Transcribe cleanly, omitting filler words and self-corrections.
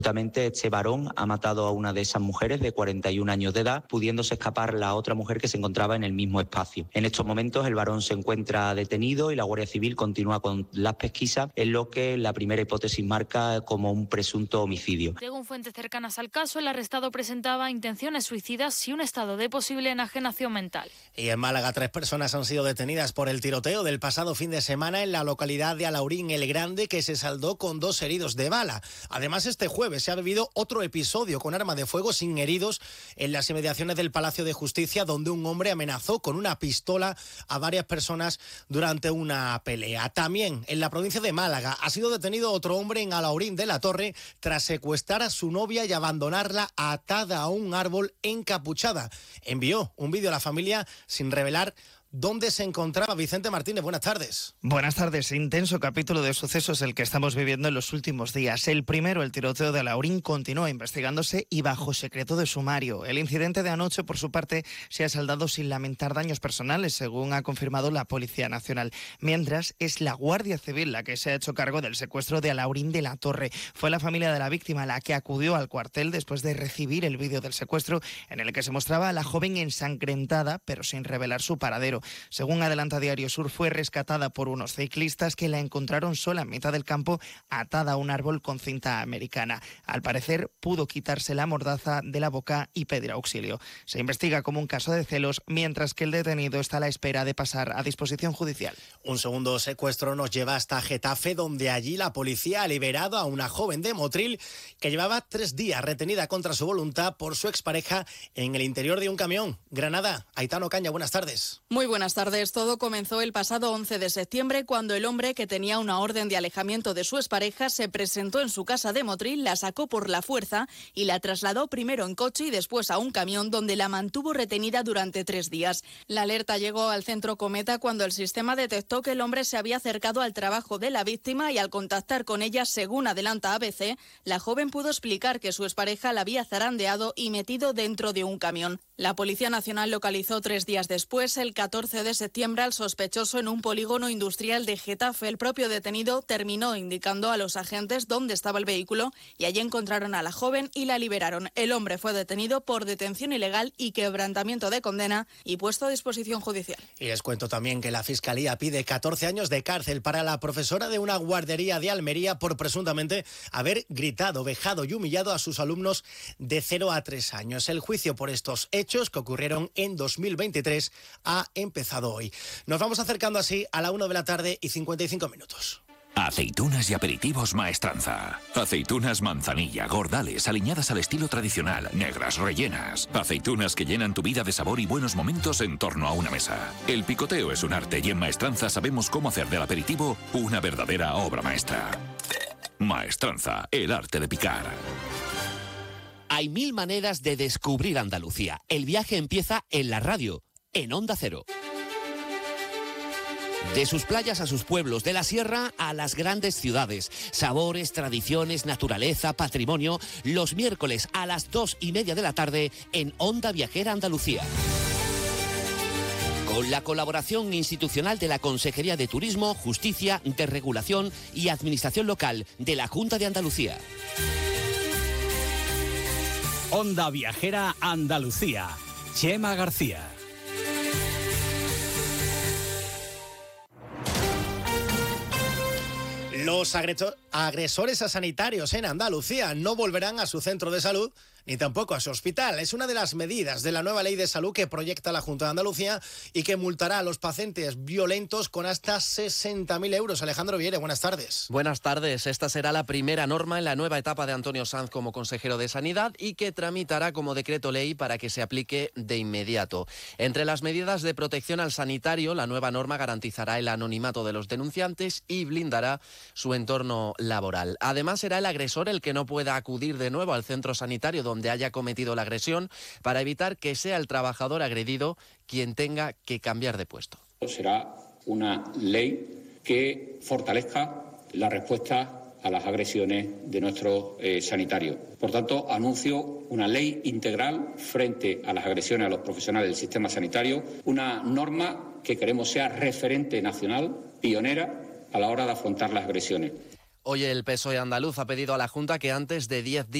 Justamente este varón ha matado a una de esas mujeres de 41 años de edad, pudiéndose escapar la otra mujer que se encontraba en el mismo espacio. En estos momentos el varón se encuentra detenido y la Guardia Civil continúa con las pesquisas en lo que la primera hipótesis marca como un presunto homicidio. Según fuentes cercanas al caso, el arrestado presentaba intenciones suicidas y un estado de posible enajenación mental. Y en Málaga 3 personas han sido detenidas por el tiroteo del pasado fin de semana en la localidad de Alaurín el Grande, que se saldó con 2 heridos de bala. Además, este jueves se ha vivido otro episodio con arma de fuego sin heridos en las inmediaciones del Palacio de Justicia, donde un hombre amenazó con una pistola a varias personas durante una pelea. También en la provincia de Málaga ha sido detenido otro hombre en Alaurín de la Torre tras secuestrar a su novia y abandonarla atada a un árbol encapuchada. Envió un vídeo a la familia sin revelar dónde se encontraba. Vicente Martínez, buenas tardes. Buenas tardes. Intenso capítulo de sucesos el que estamos viviendo en los últimos días. El primero, el tiroteo de Alaurín, continúa investigándose y bajo secreto de sumario. El incidente de anoche, por su parte, se ha saldado sin lamentar daños personales, según ha confirmado la Policía Nacional. Mientras, es la Guardia Civil la que se ha hecho cargo del secuestro de Alaurín de la Torre. Fue la familia de la víctima la que acudió al cuartel después de recibir el vídeo del secuestro, en el que se mostraba a la joven ensangrentada, pero sin revelar su paradero. Según adelanta Diario Sur, fue rescatada por unos ciclistas que la encontraron sola en mitad del campo, atada a un árbol con cinta americana. Al parecer, pudo quitarse la mordaza de la boca y pedir auxilio. Se investiga como un caso de celos, mientras que el detenido está a la espera de pasar a disposición judicial. Un segundo secuestro nos lleva hasta Getafe, donde allí la policía ha liberado a una joven de Motril que llevaba 3 días retenida contra su voluntad por su expareja en el interior de un camión. Granada, Aitano Caña, buenas tardes. Muy buenas tardes. Todo comenzó el pasado 11 de septiembre cuando el hombre, que tenía una orden de alejamiento de su expareja, se presentó en su casa de Motril, la sacó por la fuerza y la trasladó primero en coche y después a un camión, donde la mantuvo retenida durante 3 días. La alerta llegó al centro Cometa cuando el sistema detectó que el hombre se había acercado al trabajo de la víctima y al contactar con ella, según adelanta ABC, la joven pudo explicar que su expareja la había zarandeado y metido dentro de un camión. La Policía Nacional localizó 3 días después, el 14 de septiembre, al sospechoso en un polígono industrial de Getafe. El propio detenido terminó indicando a los agentes dónde estaba el vehículo y allí encontraron a la joven y la liberaron. El hombre fue detenido por detención ilegal y quebrantamiento de condena y puesto a disposición judicial. Y les cuento también que la Fiscalía pide 14 años de cárcel para la profesora de una guardería de Almería por presuntamente haber gritado, vejado y humillado a sus alumnos de 0 a 3 años. El juicio por estos hechos, que ocurrieron en 2023, ha empezado hoy. Nos vamos acercando así a la 1 de la tarde y 55 minutos. Aceitunas y aperitivos Maestranza. Aceitunas manzanilla, gordales, aliñadas al estilo tradicional, negras, rellenas. Aceitunas que llenan tu vida de sabor y buenos momentos en torno a una mesa. El picoteo es un arte y en Maestranza sabemos cómo hacer del aperitivo una verdadera obra maestra. Maestranza, el arte de picar. Hay 1000 maneras de descubrir Andalucía. El viaje empieza en la radio, en Onda Cero. De sus playas a sus pueblos, de la sierra a las grandes ciudades. Sabores, tradiciones, naturaleza, patrimonio. Los miércoles a las 2:30 de la tarde en Onda Viajera Andalucía. Con la colaboración institucional de la Consejería de Turismo, Justicia, Desregulación y Administración Local de la Junta de Andalucía. Onda Viajera Andalucía. Chema García. Los agresores a sanitarios en Andalucía no volverán a su centro de salud ni tampoco a su hospital. Es una de las medidas de la nueva ley de salud que proyecta la Junta de Andalucía y que multará a los pacientes violentos con hasta 60.000 euros. Alejandro Viere, buenas tardes. Buenas tardes. Esta será la primera norma en la nueva etapa de Antonio Sanz como consejero de Sanidad y que tramitará como decreto ley para que se aplique de inmediato. Entre las medidas de protección al sanitario, la nueva norma garantizará el anonimato de los denunciantes y blindará su entorno laboral. Además, será el agresor el que no pueda acudir de nuevo al centro sanitario donde haya cometido la agresión, para evitar que sea el trabajador agredido quien tenga que cambiar de puesto. Será una ley que fortalezca la respuesta a las agresiones de nuestros sanitarios. Por tanto, anuncio una ley integral frente a las agresiones a los profesionales del sistema sanitario, una norma que queremos sea referente nacional, pionera, a la hora de afrontar las agresiones. Hoy el PSOE andaluz ha pedido a la Junta que antes de 10 días